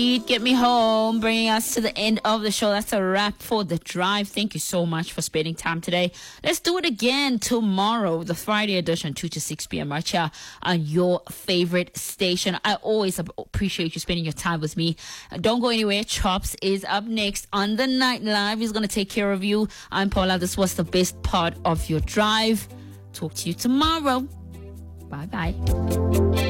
Get me home, bringing us to the end of the show. That's a wrap for The Drive. Thank you so much for spending time today. Let's do it again tomorrow, the Friday edition, 2 to 6 p.m. right here on your favorite station. I always appreciate you spending your time with me. Don't go anywhere. Chops is up next on the Night Live. He's going to take care of you. I'm Paula. This was the best part of your drive. Talk to you tomorrow. Bye-bye.